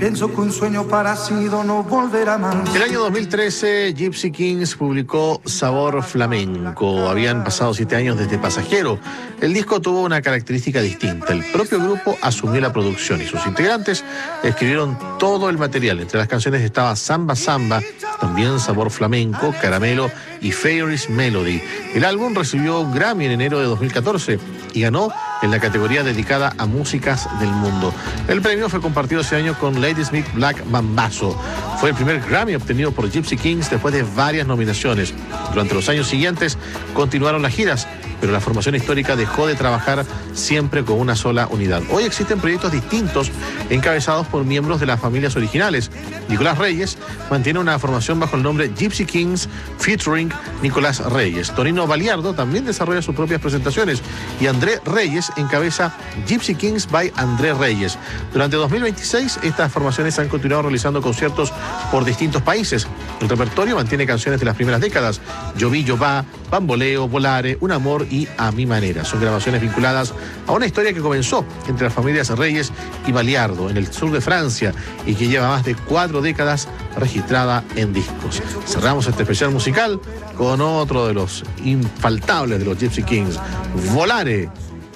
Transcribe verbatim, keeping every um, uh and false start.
Pienso que un sueño parecido no volverá más. El año dos mil trece, Gypsy Kings publicó Sabor Flamenco. Habían pasado siete años desde Pasajero. El disco tuvo una característica distinta. El propio grupo asumió la producción y sus integrantes escribieron todo el material. Entre las canciones estaba Samba Samba, también Sabor Flamenco, Caramelo y Fairy's Melody. El álbum recibió un Grammy en enero de dos mil catorce y ganó en la categoría dedicada a músicas del mundo. El premio fue compartido ese año con Ladysmith Black Mambazo. Fue el primer Grammy obtenido por Gypsy Kings después de varias nominaciones. Durante los años siguientes continuaron las giras, pero la formación histórica dejó de trabajar siempre con una sola unidad. Hoy existen proyectos distintos encabezados por miembros de las familias originales. Nicolás Reyes mantiene una formación bajo el nombre Gypsy Kings featuring Nicolás Reyes. Tonino Baliardo también desarrolla sus propias presentaciones y André Reyes encabeza Gypsy Kings by André Reyes. Durante dos mil veintiséis, estas formaciones han continuado realizando conciertos por distintos países. El repertorio mantiene canciones de las primeras décadas: Yo vi, yo va, Bamboleo, Volare, Un amor y A mi manera. Son grabaciones vinculadas a una historia que comenzó entre las familias Reyes y Baliardo en el sur de Francia y que lleva más de cuatro décadas registrada en discos. Cerramos este especial musical con otro de los infaltables de los Gypsy Kings, Volare.